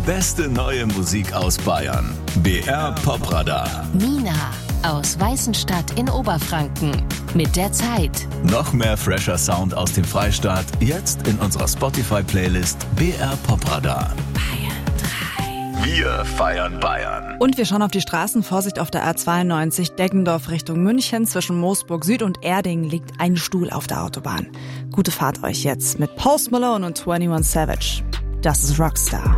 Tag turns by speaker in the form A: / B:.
A: beste neue Musik aus Bayern. BR Popradar.
B: Nina aus Weißenstadt in Oberfranken. Mit der Zeit.
A: Noch mehr fresher Sound aus dem Freistaat. Jetzt in unserer Spotify-Playlist BR Popradar.
B: Bayern 3.
A: Wir feiern Bayern.
C: Und wir schauen auf die Straßen. Vorsicht auf der A92 Deggendorf Richtung München. Zwischen Moosburg Süd und Erding liegt ein Stuhl auf der Autobahn. Gute Fahrt euch jetzt mit Post Malone und 21 Savage. Das ist Rockstar.